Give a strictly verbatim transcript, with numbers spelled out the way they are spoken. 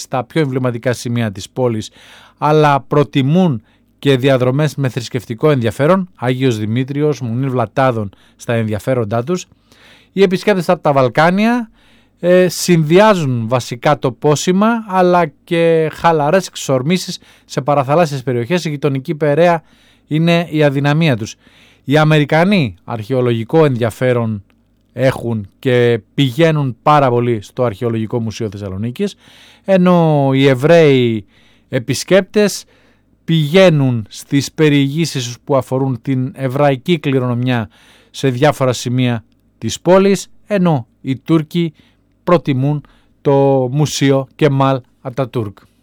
στα πιο εμβληματικά σημεία της πόλης, αλλά προτιμούν και διαδρομές με θρησκευτικό ενδιαφέρον, Άγιος Δημήτριος, Μουνίν Βλατάδων στα ενδιαφέροντά τους. Οι επισκέπτες από τα Βαλκάνια ε, συνδυάζουν βασικά το πόσιμα, αλλά και χαλαρές εξορμήσεις σε παραθαλάσσιες περιοχές. Η γειτονική Περαία είναι η αδυναμία τους. Οι Αμερικανοί αρχαιολογικό ενδιαφέρον έχουν και πηγαίνουν πάρα πολύ στο Αρχαιολογικό Μουσείο Θεσσαλονίκης, ενώ οι Εβραίοι επισκέπτες πηγαίνουν στις περιηγήσεις που αφορούν την εβραϊκή κληρονομιά σε διάφορα σημεία της πόλης, ενώ οι Τούρκοι προτιμούν το Μουσείο Κεμάλ Ατατούρκ.